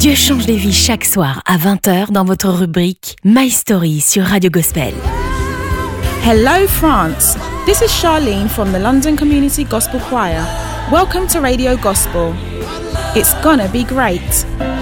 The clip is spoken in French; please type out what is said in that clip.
Dieu change les vies chaque soir à 20h dans votre rubrique My Story sur Radio Gospel. Hello France, this is Charlene from the London Community Gospel Choir. Welcome to Radio Gospel. It's gonna be great.